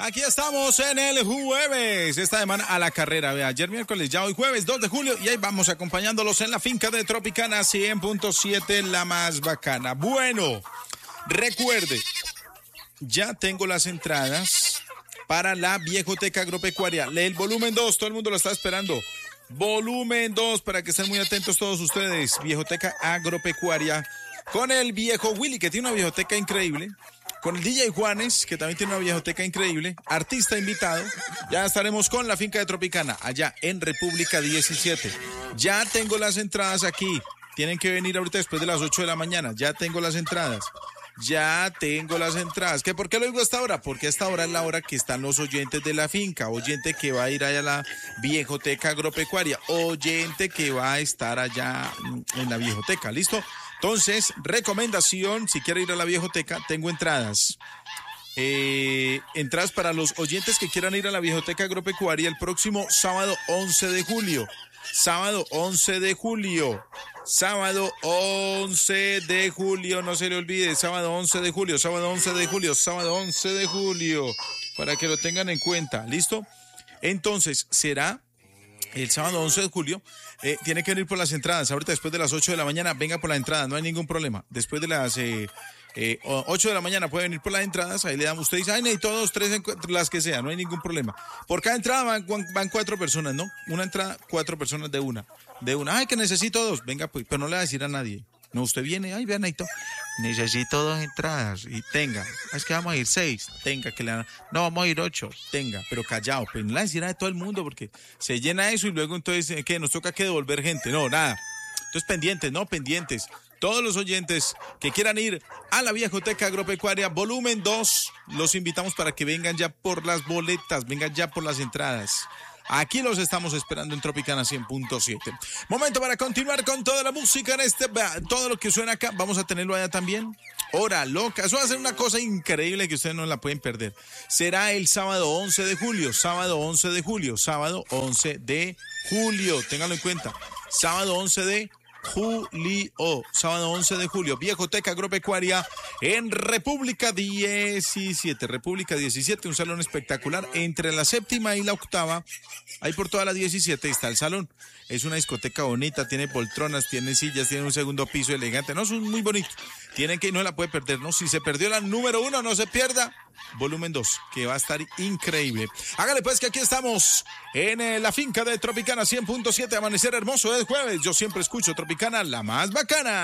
Aquí estamos en el jueves, esta semana a la carrera, vea, ayer miércoles, ya hoy jueves 2 de julio y ahí vamos acompañándolos en la finca de Tropicana 100.7, la más bacana. Bueno, recuerde, ya tengo las entradas para la Viejoteca Agropecuaria, el volumen 2, todo el mundo lo está esperando. Volumen 2, para que estén muy atentos todos ustedes, Viejoteca Agropecuaria, con el viejo Willy, que tiene una viejoteca increíble. Con el DJ Juanes, que también tiene una viejoteca increíble, artista invitado. Ya estaremos con la finca de Tropicana, allá en República 17. Ya tengo las entradas aquí. Tienen que venir ahorita después de las 8 de la mañana. Ya tengo las entradas. ¿Qué por qué lo digo a esta hora? Porque a esta hora es la hora que están los oyentes de la finca. Oyente que va a ir allá a la Viejoteca Agropecuaria. Oyente que va a estar allá en la Viejoteca. ¿Listo? Entonces, recomendación, si quiere ir a la Viejoteca, tengo entradas. Entradas para los oyentes que quieran ir a la Viejoteca Agropecuaria el próximo sábado 11 de julio. Sábado 11 de julio, no se le olvide, sábado 11 de julio, para que lo tengan en cuenta, ¿listo? Entonces, será el sábado 11 de julio, tiene que venir por las entradas, ahorita después de las 8 de la mañana, venga por la entrada, no hay ningún problema, después de las 8 de la mañana puede venir por las entradas, ahí le damos, usted dice, ay, necesito 2, 3, las que sea, no hay ningún problema. Por cada entrada van 4 personas, ¿no? Una entrada, 4 personas de una, ay, que necesito 2, venga pues, pero no le va a decir a nadie. No, usted viene, ay, vean, necesito 2 entradas y tenga, es que vamos a ir 6, tenga, no, vamos a ir 8, tenga, pero callado, pues no le va a decir a todo el mundo porque se llena eso y luego entonces, ¿qué? Nos toca que devolver gente, no, nada. Entonces pendientes. Todos los oyentes que quieran ir a la Viejoteca Agropecuaria, volumen 2, los invitamos para que vengan ya por las boletas, vengan ya por las entradas. Aquí los estamos esperando en Tropicana 100.7. Momento para continuar con toda la música en todo lo que suena acá. Vamos a tenerlo allá también. Hora loca. Eso va a ser una cosa increíble que ustedes no la pueden perder. Será el sábado 11 de julio. Sábado 11 de julio. Ténganlo en cuenta. Sábado 11 de julio, Viejoteca Agropecuaria en República 17, un salón espectacular entre la 7ª y la 8ª, ahí por toda la 17 está el salón, es una discoteca bonita, tiene poltronas, tiene sillas, tiene un segundo piso elegante, no, es muy bonito, tienen que, no la puede perder, no, si se perdió la número 1, no se pierda, volumen 2, que va a estar increíble. Hágale pues que aquí estamos en la finca de Tropicana 100.7, amanecer hermoso del jueves, yo siempre escucho Tropicana, la más bacana.